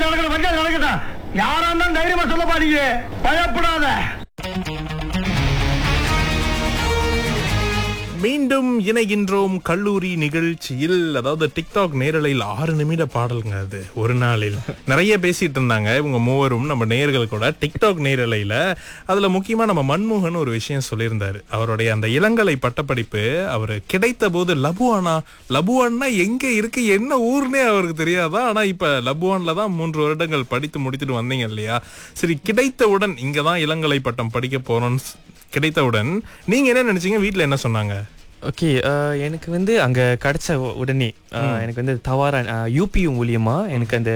நடக்கட்டும். யாரா இருந்தாலும் தைரியமா சொல்ல பாருங்க, பயப்படாத. மீண்டும் இணைகின்றோம் கல்லூரி நிகழ்ச்சியில். அதாவது டிக்டாக் நேரலையில் 6 நிமிட பாடலுங்க அது ஒரு நாளில். நிறைய பேசிட்டு இருந்தாங்க இவங்க மூவரும் நம்ம நேயர்கள் கூட டிக்டாக் நேரலையில. அதுல முக்கியமா நம்ம மன்மோகன் ஒரு விஷயம் சொல்லியிருந்தாரு. அவருடைய அந்த இளங்கலை பட்டப்படிப்பு அவர் கிடைத்த போது லபுவான்னா எங்க இருக்கு, என்ன ஊர்னே அவருக்கு தெரியாதா. ஆனா இப்ப லபுவான்ல தான் 3 வருடங்கள் படித்து முடித்துட்டு வந்தீங்க இல்லையா. சரி, கிடைத்தவுடன் இங்கதான் இளங்கலை பட்டம் படிக்க போறோம்னு கிடைத்தவுடன் நீங்க என்ன நினைச்சீங்க? வீட்டுல என்ன சொன்னாங்க? ஓகே, எனக்கு வந்து அங்கே கிடைச்ச உடனே எனக்கு வந்து தவாரன் யூபியூ மூலியமா எனக்கு அந்த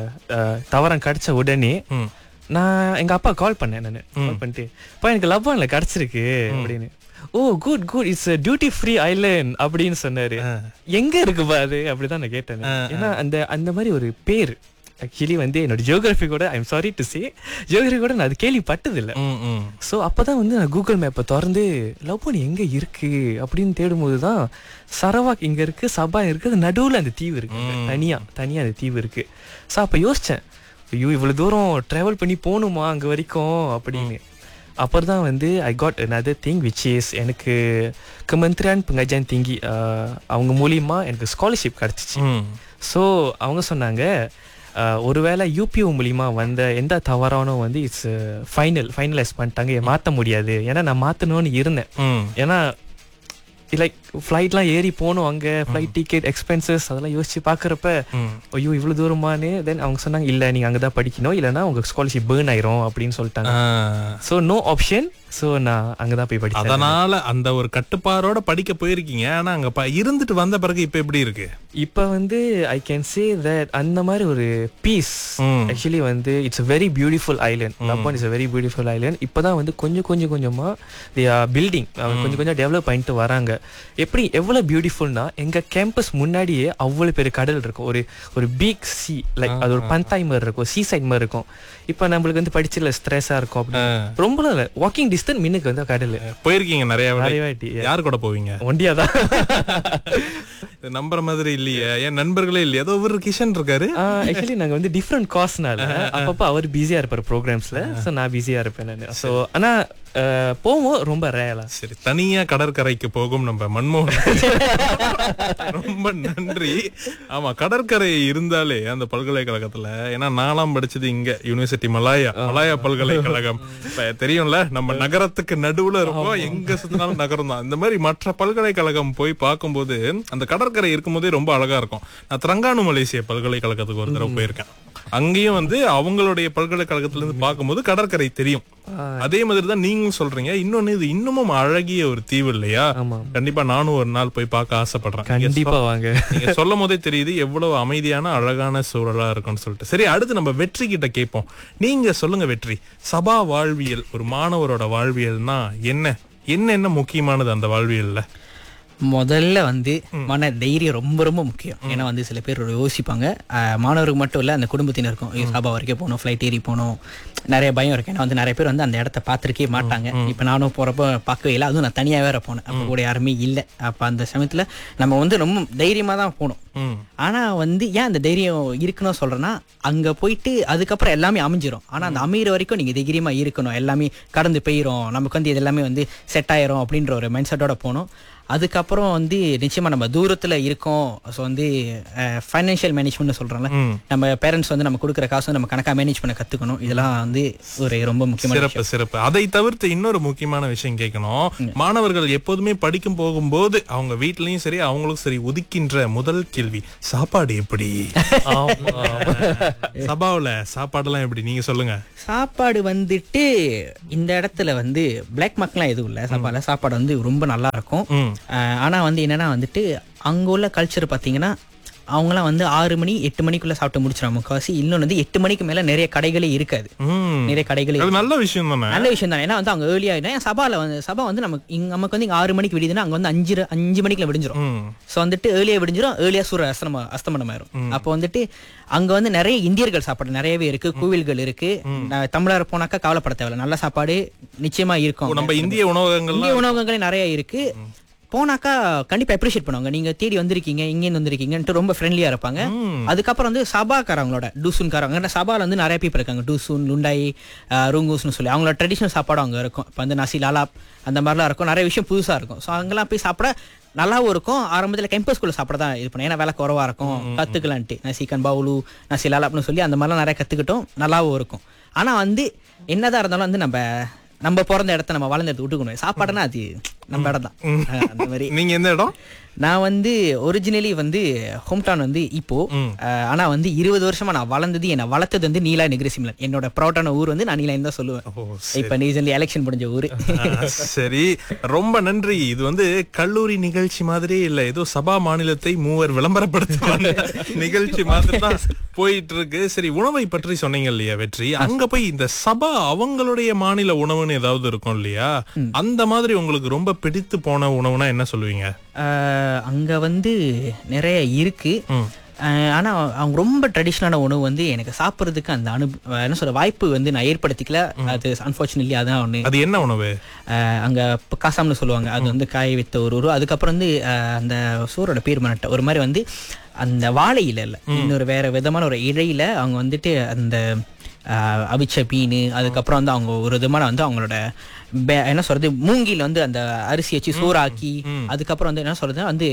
தவாரன் கிடைச்ச உடனே நான் எங்கள் அப்பா கால் பண்ணேன். நான் கால் பண்ணிட்டு, அப்பா எனக்கு லவ்வான்ல கிடைச்சிருக்கு அப்படின்னு. ஓ good good, it's duty free island அப்படின்னு சொன்னாரு. எங்க இருக்குப்பா அது அப்படிதான் நான் கேட்டேன். ஏன்னா அந்த மாதிரி ஒரு பேர் ஆக்சுவலி வந்து என்னோட ஜியோகிராஃபி கூட, I'm sorry to say, geography கூட நான் அது கேள்விப்பட்டதில்லை. ஸோ அப்போதான் வந்து நான் கூகுள் மேப்பை திறந்து லவ்வான் எங்கே இருக்கு அப்படின்னு தேடும்போது தான் சரவாக் இங்கே இருக்கு, சபா இருக்கு, அது நடுவில் அந்த தீவு இருக்கு, தனியாக அந்த தீவு இருக்கு. ஸோ அப்போ யோசித்தேன், ஐயோ இவ்வளோ தூரம் ட்ராவல் பண்ணி போகணுமா அங்கே வரைக்கும் அப்படின்னு. அப்புறம் தான் வந்து I got another thing which is எனக்கு Kementerian Pengajian Tinggi அவங்க மூலியமா எனக்கு ஸ்காலர்ஷிப் கிடச்சிச்சு. ஸோ அவங்க சொன்னாங்க, ஒருவேளை யூபிஓ மூலியமா வந்த எந்த தவறானும் வந்து இட்ஸ் ஃபைனலைஸ் பண்ணிட்டாங்க, மாற்ற முடியாது. ஏன்னா நான் மாற்றணும்னு இருந்தேன். ஏன்னா லைக் ஃப்ளைட்லாம் ஏறி போகணும், அங்கே ஃப்ளைட் டிக்கெட் எக்ஸ்பென்சஸ் அதெல்லாம் யோசிச்சு பார்க்குறப்ப ஐயோ இவ்வளோ தூரமானு. தென் அவங்க சொன்னாங்க, இல்லை நீங்கள் அங்கே தான் படிக்கணும், இல்லைன்னா உங்கள் ஸ்காலர்ஷிப் பேர்ன் ஆயிரும் அப்படின்னு சொல்லிட்டாங்க. So no option. ஸோ நான் அங்கே தான் போய் படிச்சேன். அதனால அந்த ஒரு கட்டுப்பாடோட படிக்க போயிருக்கீங்க. ஆனால் அங்கே இருந்துட்டு வந்த பிறகு இப்போ எப்படி இருக்கு? இப்போ வந்து ஐ கேன் சே தட் அந்த மாதிரி ஒரு பீஸ் ஆக்சுவலி வந்து it's very beautiful island. லவ்வான் is very beautiful island. இப்போ தான் வந்து கொஞ்சமாக தி பில்டிங் கொஞ்சம் டெவலப் பண்ணிட்டு வராங்க. எப்படி எவ்வளோ பியூட்டிஃபுல்னா, எங்கள் கேம்பஸ் முன்னாடியே அவ்வளோ பெரிய கடல் இருக்கும். ஒரு பிக் சி, லைக் அது ஒரு பந்தாய் மாதிரி இருக்கும், சீ சைட் மாதிரி இருக்கும். இப்போ நம்மளுக்கு வந்து படிச்சல ஸ்ட்ரெஸ்ஸாக இருக்கும் அப்படின்னு ரொம்ப வாக்கிங் டிஸ்டன்ஸ் மின்னுக்கு வந்து கடல் போயிருக்கீங்க நிறைய வாட்டி. யார் கூட போவீங்க? ஒண்டியாதான். நம்புற மாதிரி இல்லையே, என் நண்பர்களே இல்லையா? ஏதோ ஒரு கிஷன் இருக்காரு. ஆக்சுவலி நாங்க வந்து டிஃப்ரெண்ட் காஸ்ட்னால அப்பப்போ அவர் பிஸியா இருப்பாரு ப்ரோக்ராம்ஸ்ல, ஸோ நான் பிஸியா இருப்பேன் நான். ஸோ ஆனா போவோம் ரொம்ப ரேலா. சரி, தனியா கடற்கரைக்கு போகும் நம்ம மன்மோகன், ரொம்ப நன்றி. ஆமா, கடற்கரை இருந்தாலே அந்த பல்கலைக்கழகத்துல, ஏன்னா நாலாம் படிச்சது இங்க யூனிவர்சிட்டி மலாயா பல்கலைக்கழகம். தெரியும்ல, நம்ம நகரத்துக்கு நடுவுல இருக்கோம், எங்க சுத்தினாலும் நகரம் தான். இந்த மாதிரி மற்ற பல்கலைக்கழகம் போய் பார்க்கும்போது அந்த கடற்கரை இருக்கும் போதே ரொம்ப அழகா இருக்கும். நான் திரங்கானு மலேசிய பல்கலைக்கழகத்துக்கு ஒரு தடவை போயிருக்கேன். அங்கேயும் வந்து அவங்களுடைய பல்கலைக்கழகத்துல இருந்து பார்க்கும்போது கடற்கரை தெரியும். அதே மாதிரி தான் நீங்களும் சொல்றீங்க. இன்னொன்னு, இது இன்னமும் அழகிய ஒரு தீவு இல்லையா? கண்டிப்பா நானும் ஒரு நாள் போய் பார்க்க ஆசைப்படுறேன். கண்டிப்பா வாங்க. நீங்க சொல்லும் போதே தெரியுது எவ்வளவு அமைதியான அழகான சூழலா இருக்கும்னு சொல்லிட்டு. சரி, அடுத்து நம்ம வெற்றி கிட்ட கேட்போம். நீங்க சொல்லுங்க வெற்றி, சபா வாழ்வியல், ஒரு மாணவரோட வாழ்வியல்னா என்ன முக்கியமானது அந்த வாழ்வியல்ல? முதல்ல வந்து மன தைரியம் ரொம்ப ரொம்ப முக்கியம். ஏன்னா வந்து சில பேர் யோசிப்பாங்க, மாணவருக்கு மட்டும் இல்லை அந்த குடும்பத்தினருக்கும், சபா வரைக்கும் போகணும், ஃப்ளைட் ஏறி போகணும், நிறைய பயம் இருக்கு. ஏன்னா வந்து நிறைய பேர் வந்து அந்த இடத்த பார்த்துருக்கே மாட்டாங்க. இப்போ நானும் போகிறப்ப பார்க்கவே இல்லை, அதுவும் நான் தனியாக வேற போனேன். அப்போ கூட யாருமே இல்லை. அப்போ அந்த சமயத்தில் நம்ம வந்து ரொம்ப தைரியமாக தான் போனோம். ஆனால் வந்து ஏன் அந்த தைரியம் இருக்குன்னு சொல்கிறேன்னா, அங்கே போயிட்டு அதுக்கப்புறம் எல்லாமே அமைஞ்சிரும். ஆனால் அந்த அமைகிற வரைக்கும் நீங்கள் தைரியமாக இருக்கணும். எல்லாமே கடந்து போயிடும், நமக்கு வந்து இது எல்லாமே வந்து செட் ஆயிரும் அப்படின்ற ஒரு மைண்ட் செட்டோட போனோம். அதுக்கப்புறம் வந்து நிச்சயமா நம்ம தூரத்துல இருக்கோம். ஸோ வந்து ஃபைனான்சியல் மேனேஜ்மெண்ட் சொல்றோம்ல, நம்ம பேரண்ட்ஸ் வந்து நம்ம கொடுக்குற காசு வந்து நம்ம கணக்கா மேனேஜ் பண்ண கத்துக்கணும். இதெல்லாம் வந்து ஒரு ரொம்ப முக்கியமான சிறப்பு. அதை தவிர்த்து இன்னொரு முக்கியமான விஷயம் கேட்கணும். மாணவர்கள் எப்போதுமே படிக்கும் போகும்போது அவங்க வீட்லயும் சரி அவங்களுக்கும் சரி ஒதுக்கின்ற முதல் கேள்வி, சாப்பாடு எப்படி? சபாவுல சாப்பாடுலாம் எப்படி, நீங்க சொல்லுங்க. சாப்பாடு வந்துட்டு இந்த இடத்துல வந்து பிளாக் மார்க்லாம் எதுவும் இல்லை. சாப்பாடு வந்து ரொம்ப நல்லா இருக்கும். ஆனா வந்து என்னன்னா வந்துட்டு அங்க உள்ள கல்ச்சர் பாத்தீங்கன்னா, அவங்களாம் வந்து 6 மணி 8 மணிக்குள்ள சாப்பிட்டு முடிச்சிடும் முக்காசி. இன்னொன்று வந்து 8 மணிக்கு மேல நிறைய கடைகளே இருக்காது. நிறைய கடைகளே நல்ல விஷயம் தானே. நல்ல விஷயம் தானே. ஏன்னா வந்து அவங்க ஏர்லியா சபா வந்து நமக்கு வந்து 6 மணிக்கு விடியுதுன்னா அங்க வந்து 5 மணிக்குள்ள விடிஞ்சிரும். ஸோ வந்துட்டு ஏர்லியா விடிஞ்சிரும், ஏர்லியா அஸ்தமனம் ஆயிரும். அப்போ வந்துட்டு அங்க வந்து நிறைய இந்தியர்கள் சாப்பாடு நிறையவே இருக்கு, கோவில்கள் இருக்கு. தமிழர் போனாக்கா கவலைப்பட தேவையில்ல, நல்ல சாப்பாடு நிச்சயமா இருக்கும். நம்ம இந்திய உணவகங்களே நிறைய இருக்கு. போனாக்கா கண்டிப்பா அப்ரிஷியேட் பண்ணுவாங்க. நீங்க தேடி வந்திருக்கீங்க, இங்கேருந்து வந்திருக்கீங்கன்ட்டு ரொம்ப ஃப்ரெண்ட்லியா இருப்பாங்க. அதுக்கப்புறம் வந்து சபாக்காரங்களோட டூசூன்காரங்க, சபால வந்து நிறைய பேர் இருக்காங்க, டூசூன், லுண்டாய், ரூங்கூஸ்னு சொல்லி அவங்களோட ட்ரெடிஷனல் சாப்பாடும் அங்கே இருக்கும். இப்போ வந்து நசி லாலாப் அந்த மாதிரிலாம் இருக்கும், நிறைய விஷயம் புதுசாக இருக்கும். ஸோ அங்கெல்லாம் போய் சாப்பிட நல்லாவும் இருக்கும். ஆரம்பத்தில் கேம்பஸ்குள்ளே சாப்பிட தான் இது பண்ணேன், ஏன்னா விலை குறவாக இருக்கும், கற்றுக்கலான்ட்டு. நசிகன் பவுலு, நசி லாலாப்னு சொல்லி அந்த மாதிரிலாம் நிறைய கற்றுக்கிட்டோம், நல்லாவும் இருக்கும். ஆனால் வந்து என்னதான் இருந்தாலும் வந்து நம்ம பிறந்த இடத்த நம்ம வளர்ந்த இடத்த விட்டுக்கணும். சாப்பாடுனா அது நம்ம இடம் தான். அந்த மாதிரி. நீங்க எந்த இடம்? நான் வந்து ஒரிஜினலி வந்து ஹோம் டவுன் வந்து இப்போ, ஆனா வந்து 20 வருஷமா நான் வளர்ந்தது, என்ன வளர்த்தது வந்து நீலா நெகிரிசிம்லன். என்னோட ப்ரௌட்டான ஊர் வந்து நான் நீலான்னு தான் சொல்லுவேன். இப்ப ரீசன்ட்லி எலெக்ஷன் முடிஞ்ச ஊரு. சரி, ரொம்ப நன்றி. இது வந்து கல்லூரி நிகழ்ச்சி மாதிரி இல்ல, ஏதோ சபா மாநிலத்தை மூவர் விளம்பரப்படுத்துவாங்க நிகழ்ச்சி மாதிரி தான் போயிட்டு இருக்கு. சரி, உணவை பற்றி சொன்னீங்க இல்லையா வெற்றி, அங்க போய் இந்த சபா அவங்களுடைய மாநில உணவுன்னு ஏதாவது இருக்கும் இல்லையா, அந்த மாதிரி உங்களுக்கு ரொம்ப பிடித்து போன உணவுனா என்ன சொல்லுவீங்க? அங்க வந்து நிறைய இருக்கு. ஆனா அவங்க ரொம்ப ட்ரெடிஷ்னலான உணவு வந்து எனக்கு சாப்பிட்றதுக்கு அந்த என்ன சொல்ற வாய்ப்பு வந்து நான் ஏற்படுத்திக்கல. அது அன்பார்ச்சுனேட்லி அதான் ஒண்ணு. அது என்ன உணவு? அங்க காசாம்னு சொல்லுவாங்க, அது வந்து காய வைத்த ஒரு உரு. அதுக்கப்புறம் வந்து அந்த சோரோட பேர் மனட்ட ஒரு மாதிரி வந்து அந்த வாழை இலை இல்ல, இன்னொரு வேற விதமான ஒரு இழையில அவங்க வந்துட்டு அந்த அவிச்ச மீன், அதுக்கப்புறம் வந்து அவங்க ஒரு விதமான வந்து அவங்களோட என்ன சொல்றது மூங்கில வந்து அந்த அரிசி வச்சு சோறாக்கி, அதுக்கப்புறம் வந்து என்ன சொல்றது வந்து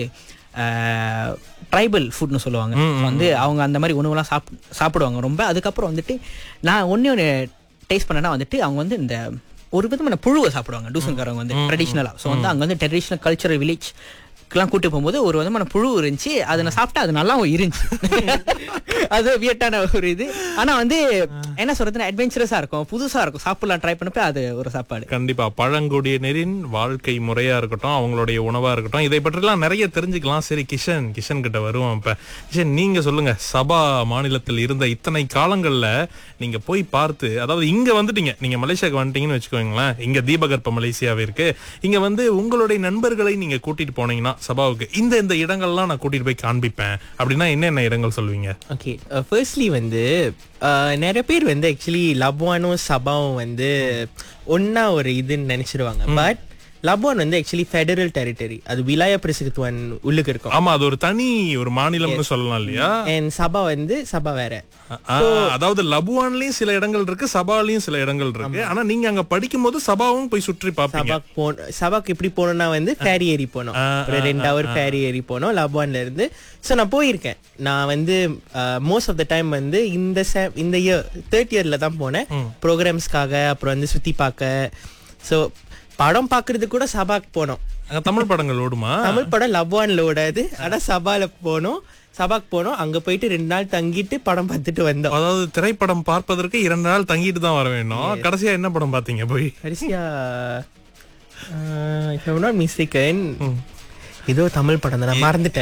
ட்ரைபல் ஃபுட்னு சொல்லுவாங்க. வந்து அவங்க அந்த மாதிரி உணவுலாம் சாப்பிடுவாங்க ரொம்ப. அதுக்கப்புறம் வந்துட்டு நான் ஒன்று டேஸ்ட் பண்ணேன்னா வந்துட்டு அவங்க வந்து இந்த ஒரு விதமான புழுவை சாப்பிடுவாங்க டூசன்காரங்க வந்து ட்ரெடிஷ்னலா. ஸோ வந்து அங்கே வந்து ட்ரெடிஷ்னல் கல்ச்சரல் வில்லேஜ் கூட்டு போகும்போது ஒரு விதமான புழு இருந்துச்சு, அதை நான் சாப்பிட்டா அது நல்லாவும் இருந்துச்சு. அது வியட்டான ஒரு இது. ஆனா வந்து என்ன சொல்றதுன்னா அட்வென்ச்சரஸா இருக்கும், புதுசா இருக்கும், சாப்பிடலாம், ட்ரை பண்ணப்ப அது ஒரு சாப்பாடு. கண்டிப்பா பழங்குடியினரின் வாழ்க்கை முறையா இருக்கட்டும், அவங்களுடைய உணவா இருக்கட்டும், இதை பற்றிலாம் நிறைய தெரிஞ்சுக்கலாம். சரி, கிஷன் கிட்ட வருவோம். இப்ப கிஷன், நீங்க சொல்லுங்க, சபா மாநிலத்தில் இருந்த இத்தனை காலங்கள்ல நீங்க போய் பார்த்து, அதாவது இங்க வந்துட்டீங்க, நீங்க மலேசியாவுக்கு வந்துட்டீங்கன்னு வச்சுக்கோங்களேன், இங்க தீபகற்ப மலேசியாவே இருக்கு, இங்க வந்து உங்களுடைய நண்பர்களை நீங்க கூட்டிட்டு போனீங்கன்னா சபாவுக்கு இந்த இடங்கள்லாம் நான் கூட்டிட்டு போய் காண்பிப்பேன் அப்படின்னா என்னென்ன இடங்கள் சொல்லுவீங்க? ஓகே, ஃபர்ஸ்ட்லி வந்து நிறைய பேர் வந்து ஆக்சுவலி லபுவானும் சபாவும் வந்து ஒன்னா ஒரு இதுன்னு நினைச்சிருவாங்க. பட் லபுவான் வந்து ஆக்சுவலி ஃபெடரல் டெரிட்டரி, அது விலாய பிரசித்துவன் உள்ளுக்கு இருக்கும். ஆமா, அது ஒரு தனி ஒரு மாநிலம்னு சொல்லலாம் இல்லையா? அண்ட் சபா வந்து சபா வேற. அதாவது லபுவான்லயும் சில இடங்கள் இருக்கு, சபாலையும் சில இடங்கள் இருக்கு. ஆனா நீங்க அங்க படிக்கும் போது சபாவும் போய் சுற்றி பாப்பீங்க. சபாக்கு எப்படி போனோம்னா வந்து ஃபேரி ஏறி போனோம், ஒரு 2 ஹவர் ஃபேரி ஏறி போனோம் லபுவான்ல இருந்து. ஸோ நான் போயிருக்கேன். நான் வந்து மோஸ்ட் ஆஃப் த டைம் வந்து இந்த இயர் 3rd இயர்ல தான் போனேன் ப்ரோக்ராம்ஸ்க்காக, அப்புறம் வந்து சுத்தி பார்க்க. ஸோ படம் பாக்குறது கூட சபாக்கு போனோம். தமிழ் படங்கள் ஓடுமா? தமிழ் படம் லப்வான்ல ஓடாது, ஆனா சபாக்கு போனோம். அங்க போயிட்டு 2 நாள் தங்கிட்டு படம் பார்த்துட்டு வந்தோம். அதாவது திரைப்படம் பார்ப்பதற்கு 2 நாள் தங்கிட்டு தான் வர வேணும். கடைசியா என்ன படம் பாத்தீங்க போய்? கடைசியா if I'm not mistaken, ஏதோ தமிழ் படம் தான், மறந்துட்டேன்.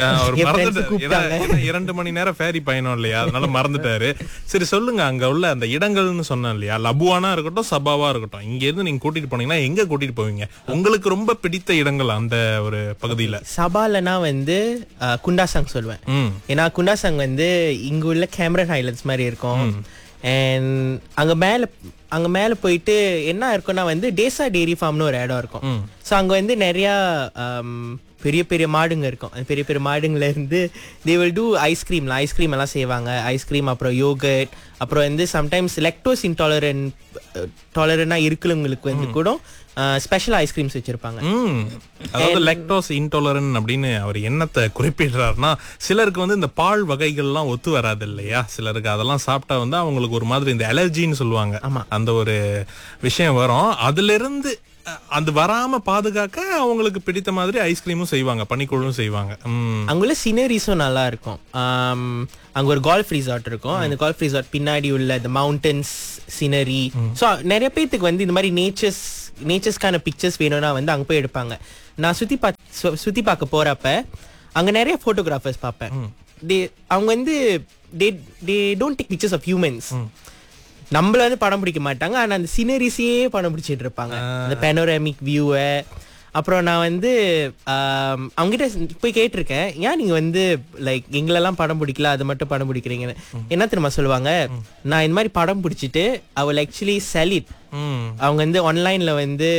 2 மணி நேரம் ஃபேரி பயணம் இல்லையா, அதனால மறந்துட்டாரு. சரி, சொல்லுங்க, அங்க உள்ள அந்த இடங்கள்னு சொன்னேன் இல்லையா, லபுவானா இருக்கட்டும் சபாவா இருக்கட்டும், இங்க இருந்து நீங்க கூட்டிட்டு போனீங்கன்னா எங்க கூட்டிட்டு போவீங்க? உங்களுக்கு ரொம்ப பிடித்த இடங்கள் அந்த ஒரு பகுதியில? சபாலனா வந்து குண்டாசாங் சொல்லுவேன். ஏன்னா குண்டாசாங் வந்து இங்க உள்ள கேமரன் ஹைலண்ட்ஸ் மாதிரி இருக்கும். அண்ட் அங்க மேல போயிட்டு என்ன இருக்கும்னா வந்து டேசா டெய்ரி ஃபார்ம்னு ஒரு இடம் இருக்கும். ஸோ அங்க வந்து நிறைய பெரிய பெரிய மாடுங்க இருக்கும். அந்த பெரிய பெரிய மாடுங்கள்ல இருந்து they will do ஐஸ்கிரீம் எல்லாம் செய்வாங்க. ஐஸ்கிரீம், அப்புறம் யோகர்ட், அப்புறம் வந்து சம்டைம்ஸ் லெக்டோஸ் இன்டாலரண்டா இருக்கிறவங்களுக்கு வந்து கூட ஸ்பெஷல் ஐஸ்கிரீம்ஸ் வச்சிருப்பாங்க. அதாவது லாக்டோஸ் இன்டாலரன்ட் அப்படின்னு அவர் என்னத்தை குறிப்பிடுறாருன்னா, சிலருக்கு வந்து இந்த பால் வகைகள்லாம் ஒத்து வராது இல்லையா, சிலருக்கு அதெல்லாம் சாப்பிட்டா வந்து அவங்களுக்கு ஒரு மாதிரி இந்த அலர்ஜின்னு சொல்லுவாங்க, அந்த ஒரு விஷயம் வரும். அதுல இருந்து அது வராம பாதுகாக்க அவங்களுக்கு பிடித்த மாதிரி ஐஸ்கிரீமும் செய்வாங்க, பனிக்கூழும் செய்வாங்க. அங்குள்ள சீனரிஸும் நல்லா இருக்கும். அங்க ஒரு கால்ஃப் ரிசார்ட் இருக்கும். அந்த கால்ஃப் ரிசார்ட் பின்னாடி உள்ள இந்த மவுண்டன்ஸ் சீனரி. ஸோ நிறைய பேத்துக்கு வந்து இந்த மாதிரி நேச்சர்ஸ்க்கான பிக்சர்ஸ் வேணும்னா வந்து அங்க போய் எடுப்பாங்க. நான் சுத்தி பார்க்க போறப்ப அங்க நிறைய போட்டோகிராஃபர்ஸ் பார்ப்பேன். அவங்க வந்து they don't take pictures of humans. நம்மள வந்து படம் பிடிக்க மாட்டாங்க, ஆனா அந்த சீனரிஸையே படம் பிடிச்சிட்டு இருப்பாங்க, அந்த பேனோராமிக் வியூவை. அப்புறம் நான் வந்து அவங்ககிட்ட போய் கேட்டிருக்கேன், ஏன் நீங்க வந்து லைக் எங்களெல்லாம் படம் பிடிக்கல, அது மட்டும் படம் பிடிக்கிறீங்கன்னு. என்ன தெரியுமா சொல்லுவாங்க, நான் இந்த மாதிரி படம் பிடிச்சிட்டு I will actually sell it. அவங்க வந்து ஆன்லைன்ல வந்து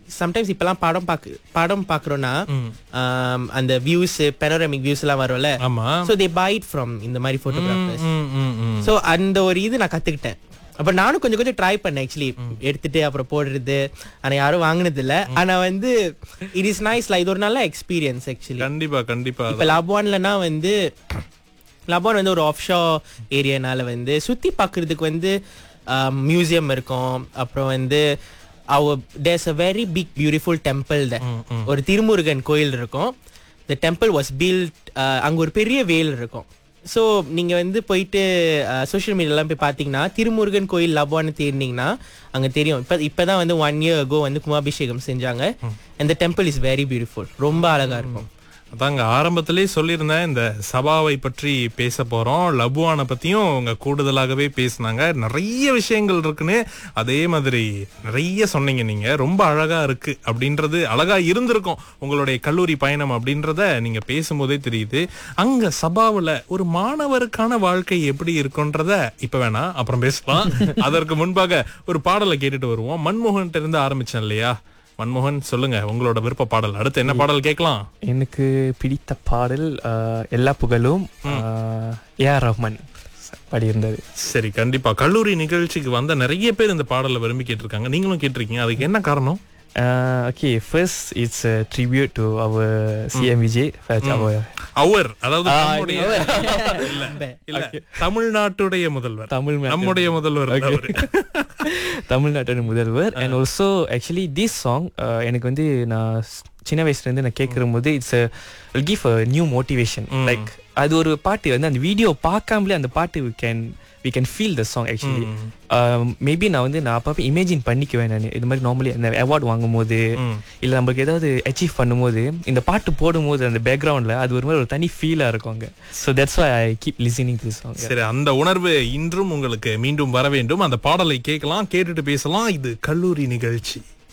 சம்டைம்ஸ் இப்பெல்லாம் படம் பாக்குறோம்னா அந்த வியூஸ் பெனோரமிக் வியூஸ் எல்லாம் வரும்ல. ஆமா. So they by it from இந்த மாதிரி போட்டோகிராஃபர்ஸ். சோ அந்த ஒரு இது நான் கத்துக்கிட்டேன். அப்ப நானும் கொஞ்சம் ட்ரை பண்ணேன் ஆக்சுவலி, எடுத்துட்டு அப்புறம் போடுறது. ஆனா யாரும் வாங்கினது இல்ல. ஆனா வந்து இட் இஸ் நைஸ்ல, இது ஒரு நல்ல எக்ஸ்பீரியன்ஸ் ஆக்சுவலி. கண்டிப்பா இப்ப லாபவான்லனா வந்து லாபவான் வந்து ஒரு ஆஃப்ஷோ ஏரியானால வந்து சுத்தி பாக்குறதுக்கு வந்து மியூசியம் இருக்கும். அப்புறம் வந்து there's a very big beautiful temple there. ஒரு திருமுருகன் கோயில் இருக்கும். the temple was built அங்க ஒரு பெரிய வேல் இருக்கும். ஸோ நீங்க வந்து போயிட்டு சோஷியல் மீடியாலாம் போய் பார்த்தீங்கன்னா திருமுருகன் கோயில் லபான்னு தேடினீங்கன்னா அங்க தெரியும். இப்பதான் வந்து 1 year ago வந்து கும்பாபிஷேகம் செஞ்சாங்க. and the temple is very beautiful. ரொம்ப அழகா இருக்கும். அதாங்க ஆரம்பத்திலே சொல்லியிருந்தேன், இந்த சபாவை பற்றி பேச போறோம். லபுவானை பத்தியும் அவங்க கூடுதலாகவே பேசினாங்க. நிறைய விஷயங்கள் இருக்குன்னு அதே மாதிரி நிறைய சொன்னீங்க. நீங்க ரொம்ப அழகா இருக்கு அப்படின்றது, அழகா இருந்திருக்கும் உங்களுடைய கல்லூரி பயணம் அப்படின்றத நீங்க பேசும்போதே தெரியுது. அங்க சபாவுல ஒரு மாணவருக்கான வாழ்க்கை எப்படி இருக்குன்றத இப்ப வேணா அப்புறம் பேசலாம். அதற்கு முன்பாக ஒரு பாடலை கேட்டுட்டு வருவோம். மன்மோகன் இருந்து ஆரம்பிச்சேன் இல்லையா? மன்மோகன் சொல்லுங்க உங்களோட விருப்ப பாடல். அடுத்து என்ன பாடல் கேட்கலாம்? எனக்கு பிடித்த பாடல் எல்லா புகழும் ஏஆர் ரஹ்மான் பாடியிருந்தது. சரி, கண்டிப்பா கல்லூரி நிகழ்ச்சிக்கு வந்த நிறைய பேர் இந்த பாடலை விரும்பி கேட்டிருக்காங்க. நீங்களும் கேட்டிருக்கீங்க. அதுக்கு என்ன காரணம்? Okay, first it's a tribute to our CM Vijay. அதாவது தமிழ்நாட்டுடைய முதல்வர், நம்முடைய முதல்வர், தமிழ்நாட்டுடைய முதல்வர். And also actually this song எனக்கு வந்து நான் சின்ன வயசுல இருந்து நான் கேட்கும் போது it's will give a new motivation. Like அது ஒரு பாட்டு வந்து அந்த வீடியோ பார்க்காமலே அந்த பாட்டு we can feel the song actually. Maybe நான் அப்பப்போ இமேஜின் பண்ணிக்குவேன். நான் இது மாதிரி நார்மலி அந்த அவார்டு வாங்கும் போது இல்லை நம்மளுக்கு ஏதாவது அச்சீவ் பண்ணும்போது இந்த பாட்டு போடும்போது அந்த பேக்ரவுண்ட்ல அது ஒரு மாதிரி ஒரு தனி ஃபீலா இருக்கும் அங்க. So that's why I keep listening to this song. சரி, அந்த உணர்வு இன்றும் உங்களுக்கு மீண்டும் வர வேண்டும். அந்த பாடலை கேட்கலாம், கேட்டுட்டு பேசலாம். இது கல்லூரி நிகழ்ச்சி.